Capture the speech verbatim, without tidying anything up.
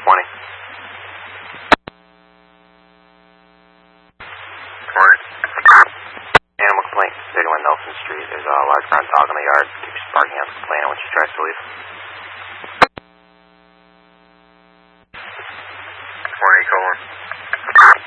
twenty. Morning. Animal complaint, thirty-one Nelson Street. There's a large brown dog in the yard. Keeps barking at the complainant when she tries to leave.